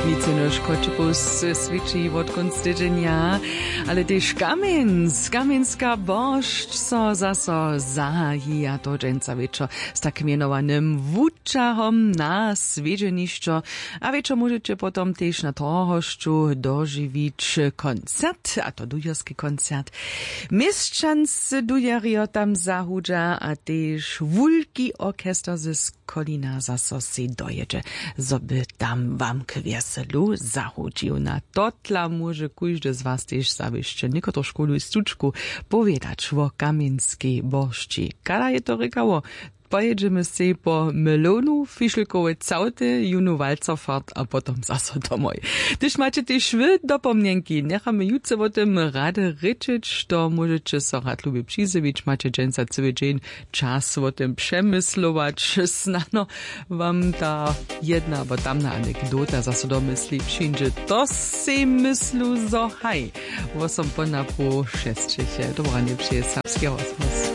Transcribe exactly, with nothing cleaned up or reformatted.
Micenuš Kočepus sviči od konstidzenia, ale też Kamiensk, Kamienska bošť so zaso zahají a to dženca večer s tak mienovaným vúčahom na svedženišťo. A večer môžete potom tiež na tohošťu doživiť koncert, a to dujerský koncert. Mieszczans dujerio tam zahudža a tiež wulki orkester ze Kolina zaso si dojedzie, zoby tam wam kwieselu zahudził. Na totla może kujdy z was też zabyście niekoto szkolu i stuczku powiedzieć o kamienskiej bożci. Kada je to rykało? Pojedziemy si po melonu, fišlikowe cauty, junu walcofart, a potom zaso domoj. Tyž macie też wy dopomnienki, nechamy jutce o tym rady ryczyć, to możecie so rad lubi przyzywić, macie dżęca cały dzień czas o tym przemyslować, znano wam ta jedna, albo tamna anegdota zaso domysli przyjdzie, to si myslu zo haj. Wosom po napu šestčiche, dobranie przyje Serbski rozhlas.